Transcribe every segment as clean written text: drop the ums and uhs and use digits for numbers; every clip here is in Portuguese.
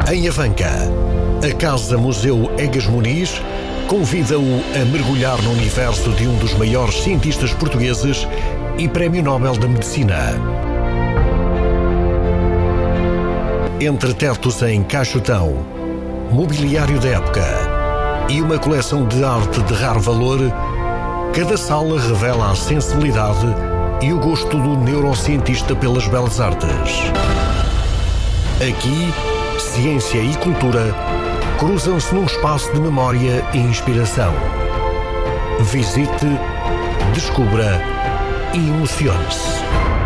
Em Avanca, a Casa Museu Egas Muniz convida-o a mergulhar no universo de um dos maiores cientistas portugueses e Prémio Nobel da Medicina. Entre tetos em caixotão, mobiliário da época e uma coleção de arte de raro valor, cada sala revela a sensibilidade e o gosto do neurocientista pelas belas artes. Aqui, ciência e cultura cruzam-se num espaço de memória e inspiração. Visite, descubra e emocione-se.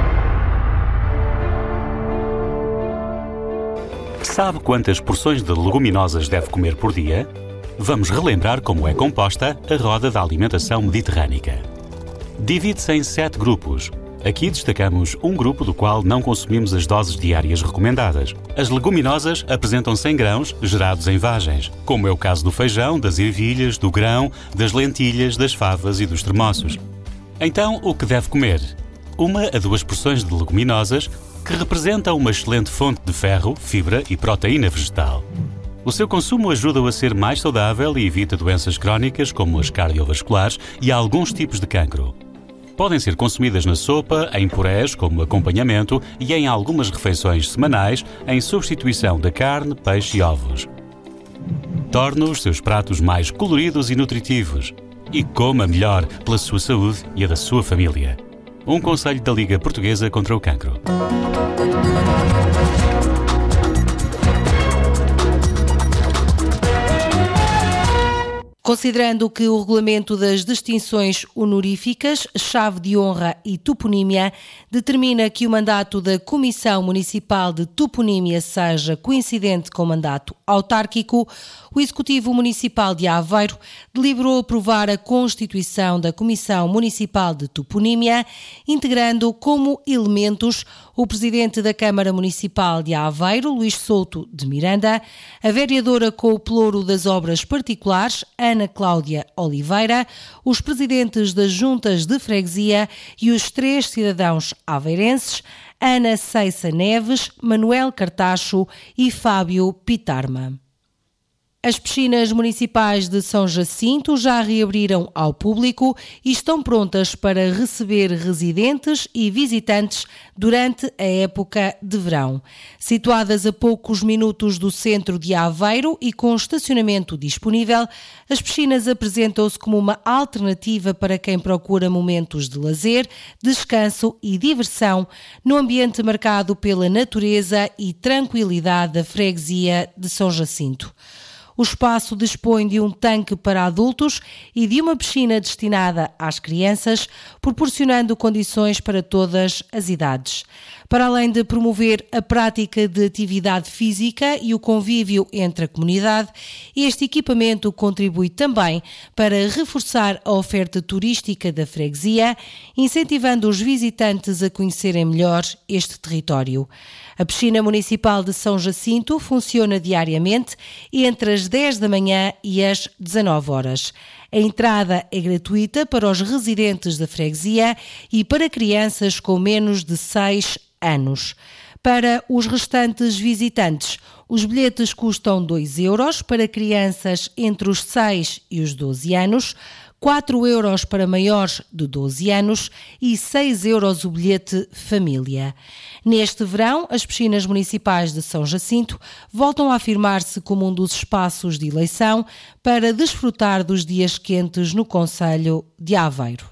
Sabe quantas porções de leguminosas deve comer por dia? Vamos relembrar como é composta a roda da alimentação mediterrânica. Divide-se em 7 grupos. Aqui destacamos um grupo do qual não consumimos as doses diárias recomendadas. As leguminosas apresentam 100 grãos gerados em vagens, como é o caso do feijão, das ervilhas, do grão, das lentilhas, das favas e dos termossos. Então, o que deve comer? 1 a 2 porções de leguminosas, que representam uma excelente fonte de ferro, fibra e proteína vegetal. O seu consumo ajuda-o a ser mais saudável e evita doenças crónicas como as cardiovasculares e alguns tipos de cancro. Podem ser consumidas na sopa, em purés como acompanhamento e em algumas refeições semanais em substituição da carne, peixe e ovos. Torne os seus pratos mais coloridos e nutritivos e coma melhor pela sua saúde e a da sua família. Um conselho da Liga Portuguesa contra o Cancro. Considerando que o regulamento das distinções honoríficas, chave de honra e toponímia determina que o mandato da Comissão Municipal de Toponímia seja coincidente com o mandato autárquico, o Executivo Municipal de Aveiro deliberou aprovar a constituição da Comissão Municipal de Toponímia, integrando como elementos o Presidente da Câmara Municipal de Aveiro, Luís Souto de Miranda, a vereadora com o pelouro das obras particulares, Ana Cláudia Oliveira, os presidentes das juntas de freguesia e os 3 cidadãos aveirenses, Ana Ceissa Neves, Manuel Cartacho e Fábio Pitarma. As piscinas municipais de São Jacinto já reabriram ao público e estão prontas para receber residentes e visitantes durante a época de verão. Situadas a poucos minutos do centro de Aveiro e com estacionamento disponível, as piscinas apresentam-se como uma alternativa para quem procura momentos de lazer, descanso e diversão no ambiente marcado pela natureza e tranquilidade da freguesia de São Jacinto. O espaço dispõe de um tanque para adultos e de uma piscina destinada às crianças, proporcionando condições para todas as idades. Para além de promover a prática de atividade física e o convívio entre a comunidade, este equipamento contribui também para reforçar a oferta turística da freguesia, incentivando os visitantes a conhecerem melhor este território. A piscina municipal de São Jacinto funciona diariamente entre as 10 da manhã e as 19 horas. A entrada é gratuita para os residentes da freguesia e para crianças com menos de 6 anos. Para os restantes visitantes, os bilhetes custam 2 euros para crianças entre os 6 e os 12 anos, 4 euros para maiores de 12 anos e 6 euros o bilhete família. Neste verão, as piscinas municipais de São Jacinto voltam a afirmar-se como um dos espaços de eleição para desfrutar dos dias quentes no concelho de Aveiro.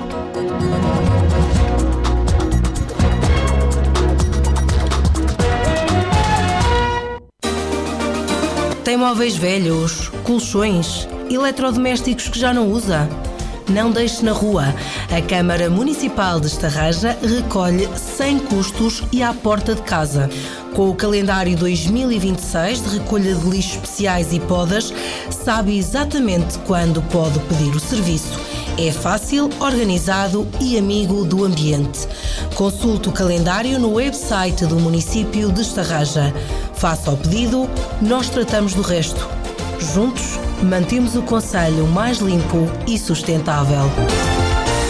Tem móveis velhos, colchões, eletrodomésticos que já não usa? Não deixe na rua. A Câmara Municipal de Estarreja recolhe sem custos e à porta de casa. Com o calendário 2026 de recolha de lixos especiais e podas, sabe exatamente quando pode pedir o serviço. É fácil, organizado e amigo do ambiente. Consulte o calendário no website do município de Estarreja. Faça o pedido, nós tratamos do resto. Juntos, mantemos o concelho mais limpo e sustentável.